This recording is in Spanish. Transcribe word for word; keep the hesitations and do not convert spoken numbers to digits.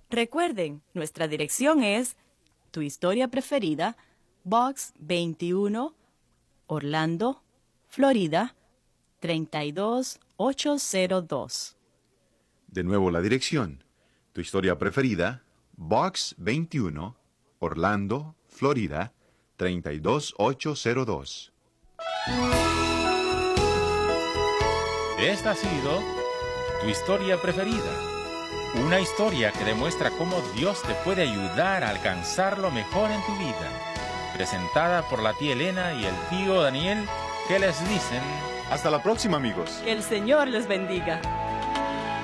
Recuerden, nuestra dirección es Tu Historia Preferida, Box veintiuno, Orlando, Florida, treinta y dos mil ochocientos dos. De nuevo la dirección. Tu Historia Preferida, Box veintiuno, Orlando, Florida, treinta y dos mil ochocientos dos. Esta ha sido Tu Historia Preferida. Una historia que demuestra cómo Dios te puede ayudar a alcanzar lo mejor en tu vida. Presentada por la tía Elena y el tío Daniel, que les dicen... Hasta la próxima, amigos. Que el Señor les bendiga.